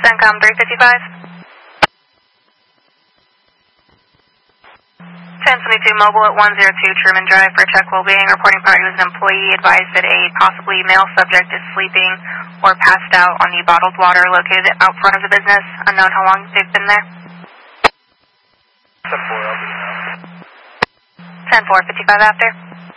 CENTCOM 355. 1022 Mobile at 102 Truman Drive for check well-being. Reporting party was an employee advised that a possibly male subject is sleeping or passed out on the bottled water located out front of the business. Unknown how long they've been there. 10-4, I'll be 10-4, 55 after.